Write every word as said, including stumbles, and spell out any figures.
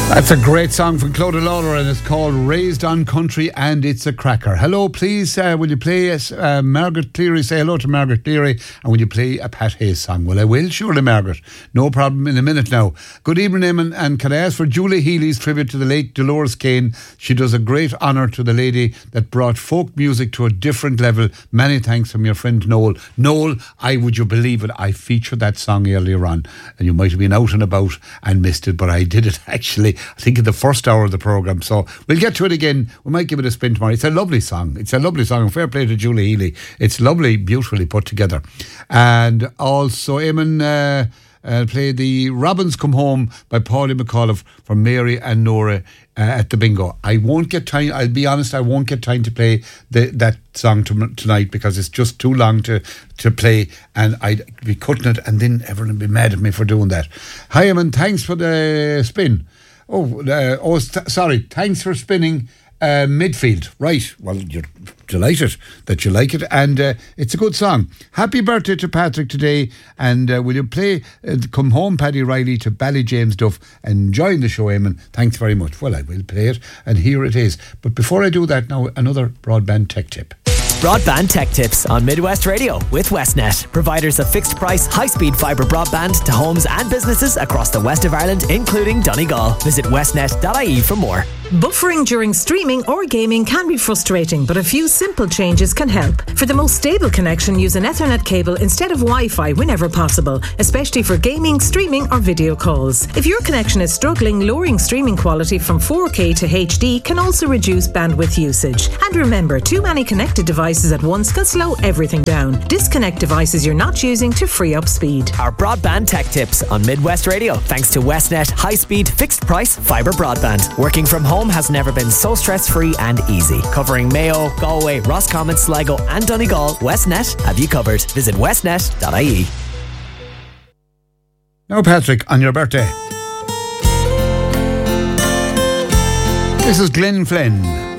That's a great song from Clodagh Lawler and it's called Raised on Country and it's a cracker. Hello, please, uh, will you play uh, Margaret Cleary? Say hello to Margaret Cleary. And will you play a Pat Hayes song? Well, I will, surely, Margaret. No problem, in a minute now. Good evening, Eamon, and can I ask for Julie Healy's tribute to the late Dolores Kane? She does a great honour to the lady that brought folk music to a different level. Many thanks from your friend Noel. Noel, I would you believe it, I featured that song earlier on and you might have been out and about and missed it, but I did it actually I think in the first hour of the programme, so we'll get to it again. We might give it a spin tomorrow. It's a lovely song. It's a lovely song. Fair play to Julie Healy. It's lovely, beautifully put together. And also, Eamon uh, uh, played the Robins Come Home by Paulie McAuliffe for Mary and Nora uh, at the bingo. I won't get time, I'll be honest, I won't get time to play the, that song to, tonight because it's just too long to, to play and I'd be cutting it and then everyone would be mad at me for doing that. Hi, Eamon, thanks for the spin. Oh, uh, oh st- sorry. Thanks for spinning uh, midfield. Right. Well, you're delighted that you like it. And uh, it's a good song. Happy birthday to Patrick today. And uh, will you play uh, Come Home, Paddy Riley to Ballyjamesduff? Enjoying the show, Eamon. Thanks very much. Well, I will play it. And here it is. But before I do that, now another broadband tech tip. Broadband Tech Tips on Midwest Radio with Westnet, providers of fixed price, high-speed fibre broadband to homes and businesses across the west of Ireland, including Donegal. Visit westnet dot I E for more. Buffering during streaming or gaming can be frustrating, but a few simple changes can help. For the most stable connection, use an Ethernet cable instead of Wi-Fi whenever possible, especially for gaming, streaming or video calls. If your connection is struggling, lowering streaming quality from four K to H D can also reduce bandwidth usage. And remember, too many connected devices at once can slow everything down. Disconnect devices you're not using to free up speed. Our Broadband Tech Tips on Midwest Radio, thanks to Westnet high-speed, fixed-price fibre broadband. Working from home has never been so stress-free and easy. Covering Mayo, Galway, Roscommon, Sligo and Donegal, Westnet have you covered. Visit westnet dot I E. Now, Patrick, on your birthday. This is Glenn Flynn.